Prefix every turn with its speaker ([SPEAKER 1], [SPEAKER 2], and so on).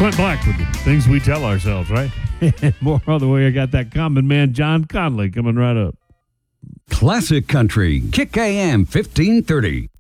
[SPEAKER 1] Clint Black with the things we tell ourselves, right? More on the way. I got that common man, John Conley, coming right up.
[SPEAKER 2] Classic Country, Kick AM 1530.